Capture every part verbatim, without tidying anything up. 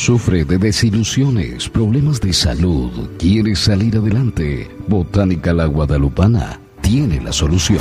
Sufre de desilusiones, problemas de salud, quiere salir adelante. Botánica La Guadalupana tiene la solución.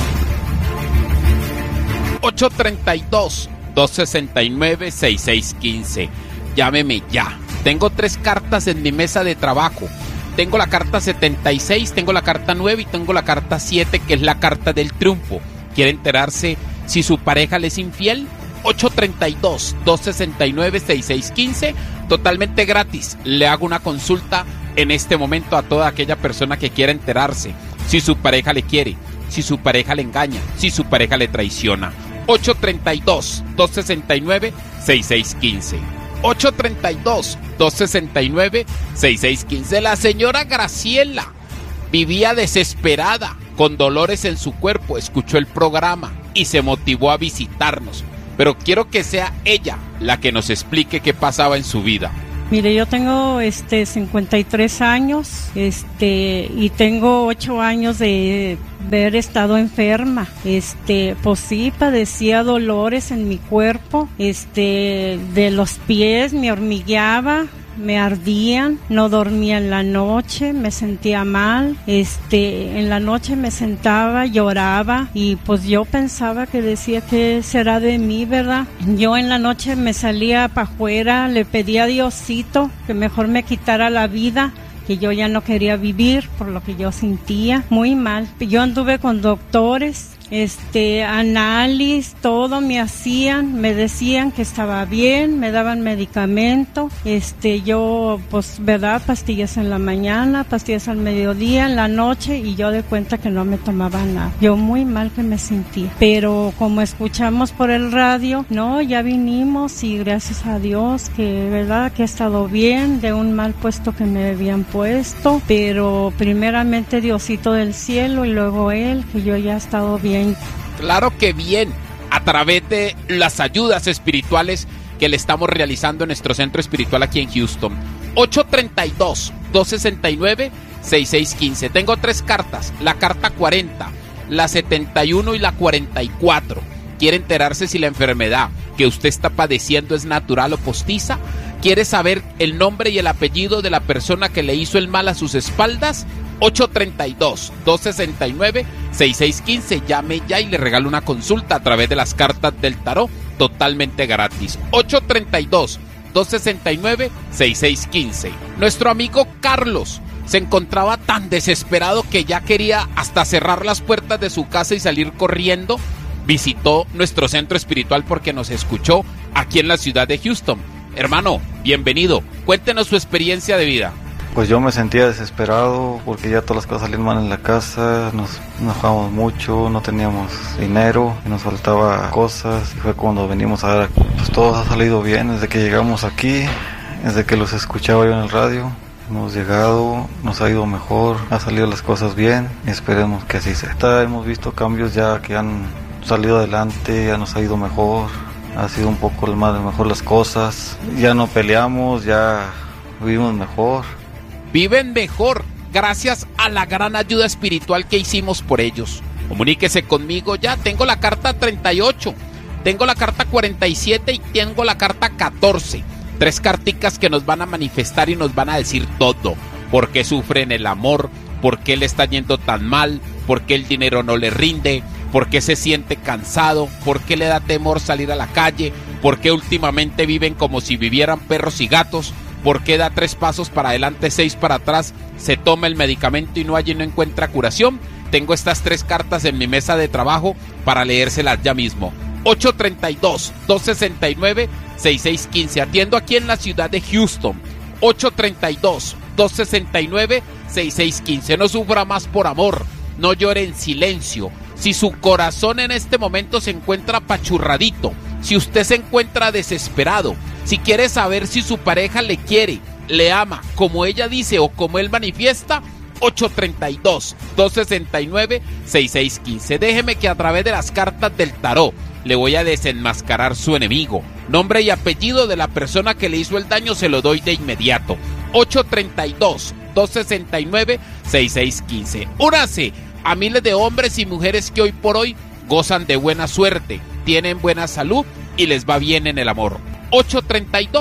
ocho treinta y dos, doscientos sesenta y nueve, sesenta y seis quince. Llámeme ya. Tengo tres cartas en mi mesa de trabajo. Tengo la carta setenta y seis, tengo la carta nueve y tengo la carta siete, que es la carta del triunfo. ¿Quiere enterarse si su pareja le es infiel? ocho treinta y dos, doscientos sesenta y nueve, sesenta y seis quince. Totalmente gratis. Le hago una consulta en este momento a toda aquella persona que quiera enterarse si su pareja le quiere, si su pareja le engaña, si su pareja le traiciona. ocho treinta y dos, doscientos sesenta y nueve, sesenta y seis quince. ocho treinta y dos, doscientos sesenta y nueve, sesenta y seis quince. La señora Graciela vivía desesperada, con dolores en su cuerpo. Escuchó el programa y se motivó a visitarnos. Pero quiero que sea ella la que nos explique qué pasaba en su vida. Mire, yo tengo este cincuenta y tres años, este, y tengo ocho años de haber estado enferma. Este, pues sí, padecía dolores en mi cuerpo, este, de los pies, me hormigueaba, me ardían, no dormía en la noche, me sentía mal, este, en la noche me sentaba, lloraba y pues yo pensaba que decía que será de mí, ¿verdad? Yo en la noche me salía para afuera, le pedía a Diosito que mejor me quitara la vida, que yo ya no quería vivir por lo que yo sentía, muy mal. Yo anduve con doctores, este, análisis, todo me hacían, me decían que estaba bien, me daban medicamento, este, yo, pues, verdad, pastillas en la mañana, pastillas al mediodía, en la noche, y yo de cuenta que no me tomaba nada. Yo muy mal que me sentía, pero como escuchamos por el radio, no, ya vinimos y gracias a Dios que, verdad, que he estado bien de un mal puesto que me habían puesto, pero primeramente Diosito del cielo y luego Él, que yo ya he estado bien. Claro que bien, a través de las ayudas espirituales que le estamos realizando en nuestro centro espiritual aquí en Houston. ocho treinta y dos, doscientos sesenta y nueve, sesenta y seis quince. Tengo tres cartas, la carta cuarenta, la setenta y uno y la cuarenta y cuatro. ¿Quiere enterarse si la enfermedad que usted está padeciendo es natural o postiza? ¿Quiere saber el nombre y el apellido de la persona que le hizo el mal a sus espaldas? ocho treinta y dos, doscientos sesenta y nueve, sesenta y seis quince. Llame ya y le regalo una consulta a través de las cartas del tarot totalmente gratis. ocho treinta y dos, doscientos sesenta y nueve, sesenta y seis quince. Nuestro amigo Carlos se encontraba tan desesperado que ya quería hasta cerrar las puertas de su casa y salir corriendo. Visitó nuestro centro espiritual porque nos escuchó aquí en la ciudad de Houston. Hermano, bienvenido. Cuéntenos su experiencia de vida. Pues yo me sentía desesperado porque ya todas las cosas salían mal en la casa, nos enojábamos mucho, no teníamos dinero, nos faltaba cosas y fue cuando venimos a ver, pues todo ha salido bien desde que llegamos aquí, desde que los escuchaba yo en el radio. Hemos llegado, nos ha ido mejor, ha salido las cosas bien y esperemos que así sea. Hemos visto cambios ya que han salido adelante, ya nos ha ido mejor, ha sido un poco más mejor las cosas, ya no peleamos, ya vivimos mejor. Viven mejor gracias a la gran ayuda espiritual que hicimos por ellos. Comuníquese conmigo ya. Tengo la carta treinta y ocho, tengo la carta cuarenta y siete y tengo la carta catorce. Tres carticas que nos van a manifestar y nos van a decir todo. ¿Por qué sufre en el amor? ¿Por qué le está yendo tan mal? ¿Por qué el dinero no le rinde? ¿Por qué se siente cansado? ¿Por qué le da temor salir a la calle? ¿Por qué últimamente viven como si vivieran perros y gatos? ¿Por qué da tres pasos para adelante, seis para atrás? Se toma el medicamento y no allí no encuentra curación. Tengo estas tres cartas en mi mesa de trabajo para leérselas ya mismo. ocho treinta y dos, doscientos sesenta y nueve, sesenta y seis quince. Atiendo aquí en la ciudad de Houston. ocho treinta y dos, doscientos sesenta y nueve, sesenta y seis quince. No sufra más por amor. No llore en silencio. Si su corazón en este momento se encuentra apachurradito, si usted se encuentra desesperado, si quiere saber si su pareja le quiere, le ama, como ella dice o como él manifiesta, ocho treinta y dos, doscientos sesenta y nueve, sesenta y seis quince. Déjeme que a través de las cartas del tarot le voy a desenmascarar su enemigo. Nombre y apellido de la persona que le hizo el daño se lo doy de inmediato. ocho treinta y dos, doscientos sesenta y nueve, sesenta y seis quince. Únase a miles de hombres y mujeres que hoy por hoy gozan de buena suerte, tienen buena salud y les va bien en el amor. ocho treinta y dos,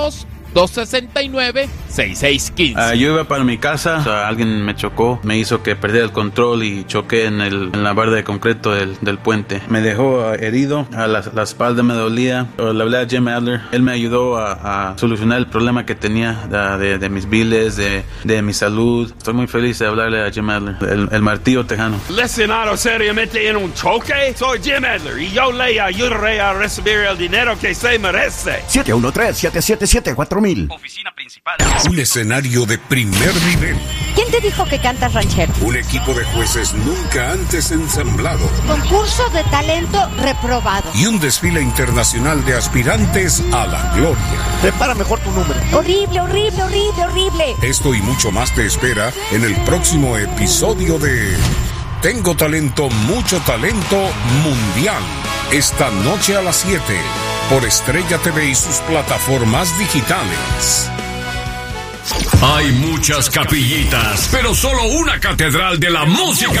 dos seis nueve, seis seis uno cinco. Uh, yo iba para mi casa, o sea, alguien me chocó, me hizo que perdiera el control y choqué en, el, en la barda de concreto del, del puente. Me dejó uh, herido, a la, la espalda me dolía. Uh, le hablé a Jim Adler, él me ayudó a, a solucionar el problema que tenía de, de, de mis biles, de, de mi salud. Estoy muy feliz de hablarle a Jim Adler, el, el martillo tejano. Lesionado seriamente en un choque, soy Jim Adler y yo le ayudaré a recibir el dinero que se merece. siete uno tres, siete siete siete, cuatro mil. Oficina principal. Un escenario de primer nivel. ¿Quién te dijo que cantas ranchero? Un equipo de jueces nunca antes ensamblado. Concurso de talento reprobado. Y un desfile internacional de aspirantes a la gloria. Prepara mejor tu número. Horrible, horrible, horrible, horrible. Esto y mucho más te espera en el próximo episodio de Tengo Talento, Mucho Talento Mundial. Esta noche a las siete por Estrella T V y sus plataformas digitales. Hay muchas capillitas, pero solo una catedral de la música